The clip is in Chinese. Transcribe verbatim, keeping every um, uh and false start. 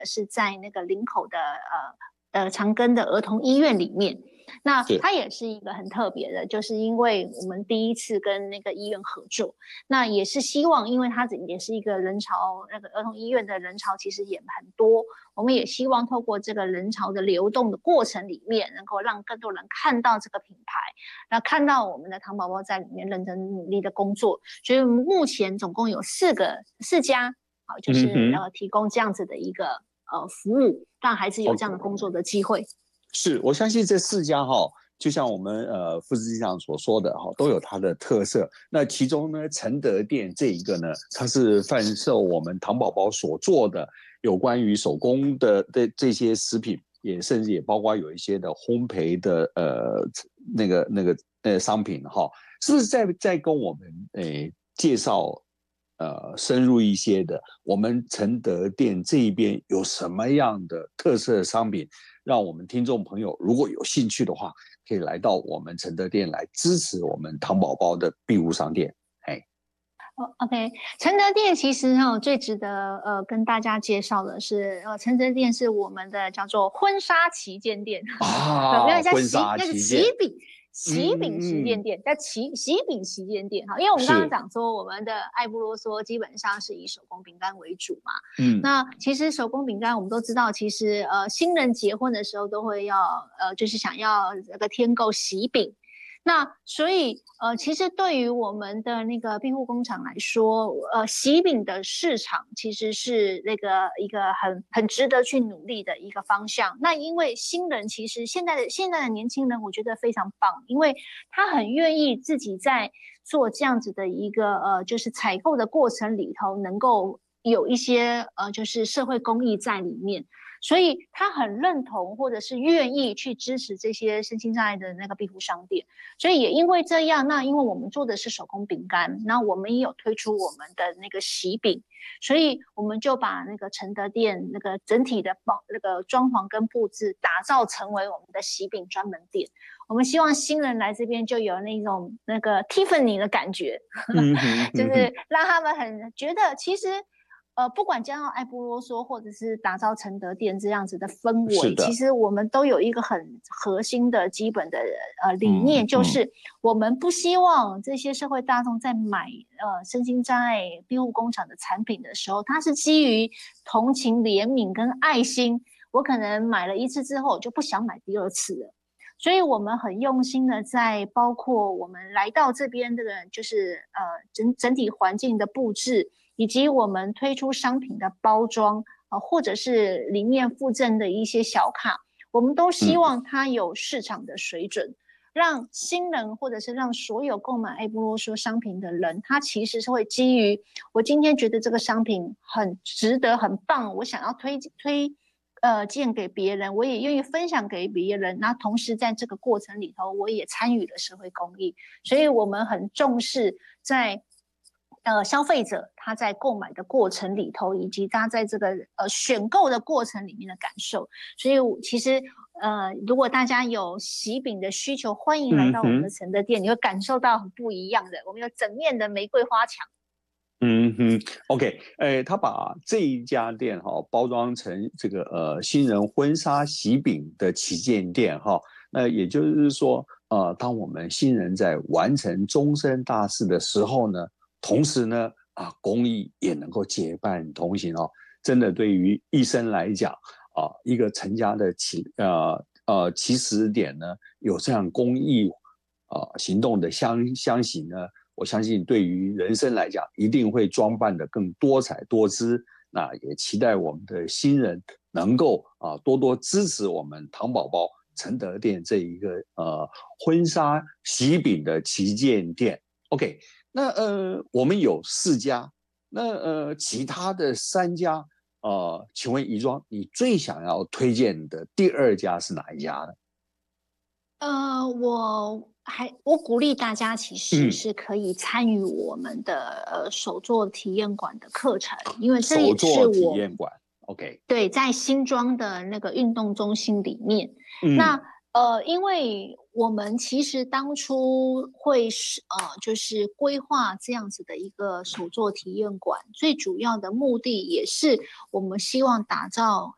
是在那个林口的呃呃长庚的儿童医院里面。那它也是一个很特别的，就是因为我们第一次跟那个医院合作，那也是希望，因为它也是一个人潮，那个儿童医院的人潮其实也很多，我们也希望透过这个人潮的流动的过程里面，能够让更多人看到这个品牌，那看到我们的糖宝宝在里面认真努力的工作。所以目前总共有四个四家，好，就是呃提供这样子的一个呃服务，让孩子有这样的工作的机会。 是，我相信这四家哈、哦，就像我们呃副执行长所说的哈、哦，都有它的特色。那其中呢，承德店这一个呢，它是贩售我们糖宝宝所做的有关于手工的的这些食品，也甚至也包括有一些的烘焙的呃那个那个呃商品哈、哦，是不是在在跟我们诶介绍呃深入一些的？我们承德店这一边有什么样的特色商品？让我们听众朋友如果有兴趣的话，可以来到我们承德店来支持我们糖宝宝的庇护商店。哎， 哦 ，OK， 承德店其实呢、哦、最值得呃跟大家介绍的是，呃，承德店是我们的叫做婚纱旗舰店啊，没有叫喜，那是喜饼。喜饼旗舰店，叫喜喜饼旗舰店哈，因为我们刚刚讲说，我们的爱不啰嗦基本上是以手工饼干为主嘛。嗯，那其实手工饼干我们都知道，其实呃新人结婚的时候都会要呃就是想要那个添购喜饼。那所以呃，其实对于我们的那个庇护工厂来说，呃，喜饼的市场其实是那个一个很很值得去努力的一个方向。那因为新人其实现在的现在的年轻人，我觉得非常棒，因为他很愿意自己在做这样子的一个呃，就是采购的过程里头，能够有一些呃，就是社会公益在里面。所以他很认同或者是愿意去支持这些身心障碍的那个庇护商店，所以也因为这样，那因为我们做的是手工饼干，那我们也有推出我们的那个喜饼，所以我们就把那个承德店那个整体的包那个装潢跟布置打造成为我们的喜饼专门店。我们希望新人来这边就有那种那个 Tiffany 的感觉，就是让他们很觉得其实。呃，不管加上爱不啰嗦，或者是打造承德店这样子的氛围，其实我们都有一个很核心的基本的呃理念，嗯、就是我们不希望这些社会大众在买呃身心障碍庇护工厂的产品的时候，它是基于同情、怜悯跟爱心。我可能买了一次之后，我就不想买第二次了。所以我们很用心的在包括我们来到这边的就是呃整整体环境的布置，以及我们推出商品的包装，呃，或者是里面附赠的一些小卡，我们都希望它有市场的水准，嗯、让新人或者是让所有购买爱不啰嗦商品的人，他其实是会基于我今天觉得这个商品很值得、很棒，我想要推推。呃，荐给别人，我也愿意分享给别人。那同时在这个过程里头，我也参与了社会公益，所以我们很重视在呃消费者他在购买的过程里头，以及他在这个呃选购的过程里面的感受。所以其实呃，如果大家有喜饼的需求，欢迎来到我们的承德店，嗯、你会感受到很不一样的。我们有整面的玫瑰花墙。 嗯哼 ，OK， 哎，他把这一家店哈、哦、包装成这个呃新人婚纱喜饼的旗舰店哈、哦，那也就是说，呃，当我们新人在完成终身大事的时候呢，同时呢啊公益也能够结伴同行哦，真的对于一生来讲啊，一个成家的起呃呃起始点呢，有这样公益啊行动的相相行呢。我相信对于人生来讲，一定会装扮得更多彩多姿。那也期待我们的新人能够啊多多支持我们糖宝宝承德店这一个呃婚纱喜饼的旗舰店。OK， 那呃我们有四家，那呃其他的三家呃，请问怡庄，你最想要推荐的第二家是哪一家呢？ 呃，我还我鼓励大家其实是可以参与我们的、嗯、呃手作体验馆的课程，因为这也是我手作体验馆 ，OK， 对，在新庄的那个运动中心里面，嗯、那呃，因为我们其实当初会是呃，就是规划这样子的一个手作体验馆，最主要的目的也是我们希望打造